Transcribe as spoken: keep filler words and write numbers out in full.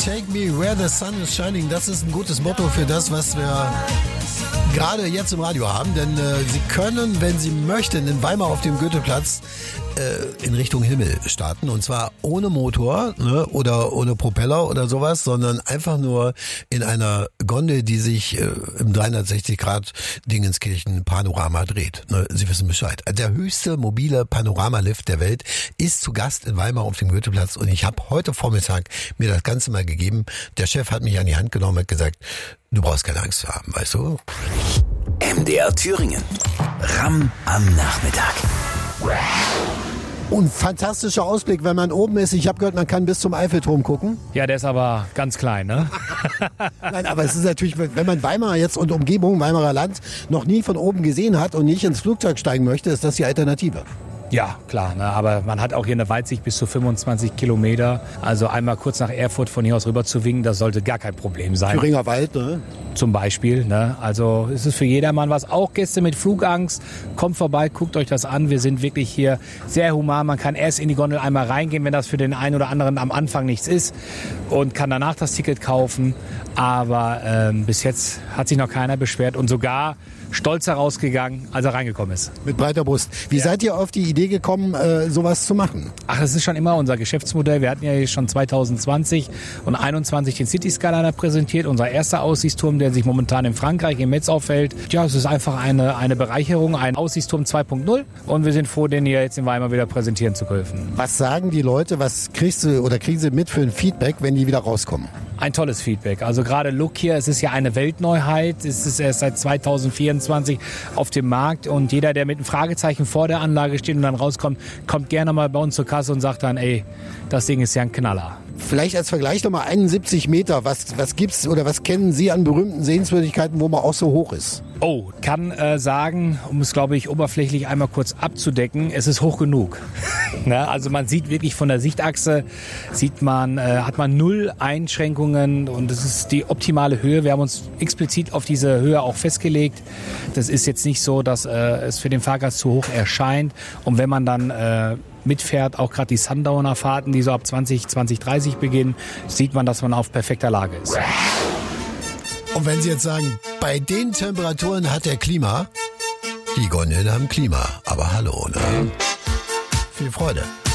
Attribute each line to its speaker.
Speaker 1: Take me where the sun is shining. Das ist ein gutes Motto für das, was wir gerade jetzt im Radio haben. Denn äh, Sie können, wenn Sie möchten, in Weimar auf dem Goetheplatz äh, in Richtung Himmel starten. Und zwar ohne Motor, ne, oder ohne Propeller oder sowas, sondern einfach nur in einer Gondel, die sich äh, im dreihundertsechzig Grad Dingenskirchen Panorama dreht. Ne, Sie wissen Bescheid. Der höchste mobile Panoramalift der Welt ist zu Gast in Weimar auf dem Goetheplatz. Und ich habe heute Vormittag mir das Ganze mal gegeben. Der Chef hat mich an die Hand genommen und hat gesagt, du brauchst keine Angst zu haben, weißt du?
Speaker 2: M D R Thüringen. Ram am Nachmittag.
Speaker 1: Und fantastischer Ausblick, wenn man oben ist. Ich habe gehört, man kann bis zum Eiffelturm gucken.
Speaker 3: Ja, der ist aber ganz klein, ne?
Speaker 1: Nein, aber es ist natürlich, wenn man Weimar jetzt und Umgebung, Weimarer Land, noch nie von oben gesehen hat und nicht ins Flugzeug steigen möchte, ist das die Alternative.
Speaker 3: Ja, klar, ne? Aber man hat auch hier eine Weitsicht bis zu fünfundzwanzig Kilometer. Also einmal kurz nach Erfurt von hier aus rüber zu winken, das sollte gar kein Problem sein.
Speaker 1: Thüringer Wald, ne?
Speaker 3: Zum Beispiel, ne? Also es ist für jedermann was. Auch Gäste mit Flugangst, kommt vorbei, guckt euch das an. Wir sind wirklich hier sehr human. Man kann erst in die Gondel einmal reingehen, wenn das für den einen oder anderen am Anfang nichts ist, und kann danach das Ticket kaufen. Aber ähm, bis jetzt hat sich noch keiner beschwert und sogar stolz herausgegangen, als er reingekommen ist.
Speaker 1: Mit breiter Brust. Wie ja. seid ihr auf die Idee gekommen, äh, sowas zu machen?
Speaker 3: Ach, das ist schon immer unser Geschäftsmodell. Wir hatten ja schon zwanzig zwanzig und einundzwanzig den City Skyliner präsentiert. Unser erster Aussichtsturm, der sich momentan in Frankreich, in Metz aufhält. Ja, es ist einfach eine, eine Bereicherung, ein Aussichtsturm zwei Punkt null. Und wir sind froh, den hier jetzt in Weimar wieder präsentieren zu dürfen.
Speaker 1: Was sagen die Leute, was kriegst du oder kriegen sie mit für ein Feedback, wenn die wieder rauskommen?
Speaker 3: Ein tolles Feedback. Also gerade Look hier, es ist ja eine Weltneuheit. Es ist erst seit zweitausendvierundzwanzig auf dem Markt. Und jeder, der mit einem Fragezeichen vor der Anlage steht und dann rauskommt, kommt gerne mal bei uns zur Kasse und sagt dann, ey, das Ding ist ja ein Knaller.
Speaker 1: Vielleicht als Vergleich nochmal einundsiebzig Meter. Was, was gibt's oder was kennen Sie an berühmten Sehenswürdigkeiten, wo man auch so hoch ist?
Speaker 3: Oh, kann äh, sagen, um es, glaube ich, oberflächlich einmal kurz abzudecken, es ist hoch genug. Ne? Also man sieht wirklich von der Sichtachse, sieht man, äh, hat man null Einschränkungen und es ist die optimale Höhe. Wir haben uns explizit auf diese Höhe auch festgelegt. Das ist jetzt nicht so, dass äh, es für den Fahrgast zu hoch erscheint. Und wenn man dann äh, mitfährt, auch gerade die Sundowner-Fahrten, die so ab zwanzig, zwanzig dreißig beginnen, sieht man, dass man auf perfekter Lage ist.
Speaker 1: Und wenn Sie jetzt sagen, bei den Temperaturen hat der Klima, die Gondeln haben Klima, aber hallo, ne? Viel Freude.